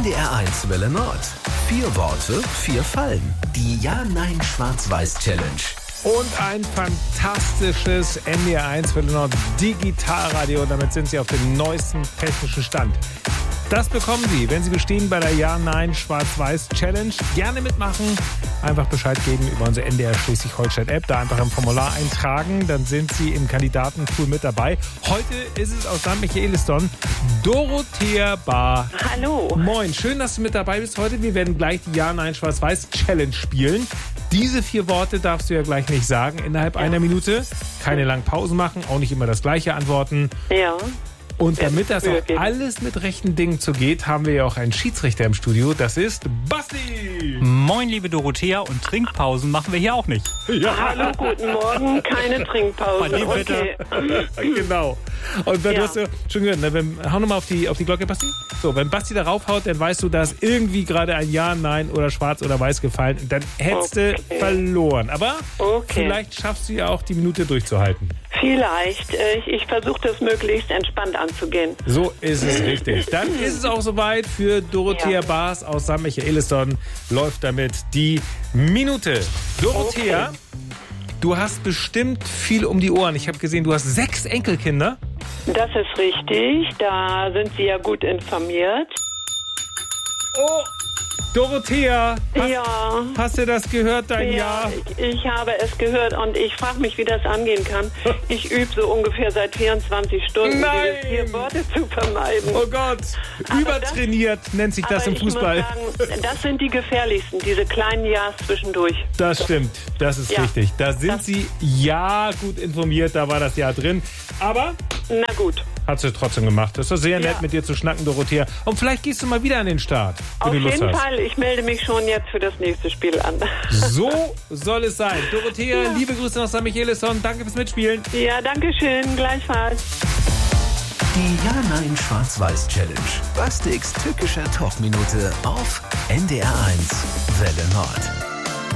NDR1 Welle Nord. 4 Worte, 4 Fallen. Die Ja-Nein-Schwarz-Weiß-Challenge. Und ein fantastisches NDR1 Welle Nord Digitalradio. Damit sind Sie auf dem neuesten technischen Stand. Das bekommen Sie, wenn Sie bestehen bei der Ja-Nein-Schwarz-Weiß-Challenge. Gerne mitmachen. Einfach Bescheid geben über unsere NDR Schleswig-Holstein-App. Da einfach im Formular eintragen. Dann sind Sie im Kandidatenpool mit dabei. Heute ist es aus St. Michaelisdonn Dorothea Bahr. Hallo. Moin, schön, dass du mit dabei bist heute. Wir werden gleich die Ja-Nein-Schwarz-Weiß-Challenge spielen. Diese 4 Worte darfst du ja gleich nicht sagen innerhalb einer Minute. Keine langen Pausen machen, auch nicht immer das Gleiche antworten. Ja. Und damit das auch alles mit rechten Dingen zugeht, haben wir ja auch einen Schiedsrichter im Studio. Das ist Basti. Moin, liebe Dorothea. Und Trinkpausen machen wir hier auch nicht. Ja. Hallo, guten Morgen. Keine Trinkpause. Okay. Genau. Und du hast ja schon gehört, hau nochmal auf die Glocke, Basti. So, wenn Basti da raufhaut, dann weißt du, da ist irgendwie gerade ein Ja, Nein oder Schwarz oder Weiß gefallen. Dann hättest du verloren. Aber vielleicht schaffst du ja auch die Minute durchzuhalten. Vielleicht. Ich versuche das möglichst entspannt anzugehen. So ist es richtig. Dann ist es auch soweit für Dorothea Bahr aus St. Michaelisdonn. Läuft damit die Minute. Dorothea, du hast bestimmt viel um die Ohren. Ich habe gesehen, du hast 6 Enkelkinder. Das ist richtig. Da sind Sie ja gut informiert. Oh, Dorothea, hast du das gehört, dein Ja? Ich habe es gehört und ich frage mich, wie das angehen kann. Ich übe so ungefähr seit 24 Stunden, diese 4 Worte zu vermeiden. Oh Gott, Aber übertrainiert nennt sich das im Fußball. Ich muss sagen, das sind die gefährlichsten, diese kleinen Ja's zwischendurch. Das stimmt, das ist richtig. Da sind Sie gut informiert, da war das Ja drin. Aber na gut. Hat sie trotzdem gemacht. Das ist sehr nett, mit dir zu schnacken, Dorothea. Und vielleicht gehst du mal wieder an den Start, wenn Auf du Lust jeden hast. Fall, ich melde mich schon jetzt für das nächste Spiel an. So soll es sein. Dorothea, liebe Grüße nach St. Michaelisdonn. Danke fürs Mitspielen. Ja, danke schön. Gleichfalls. Die Ja-Nein-Schwarz-Weiß-Challenge. Bastiks tückischer Talkminute auf NDR1 Welle Nord.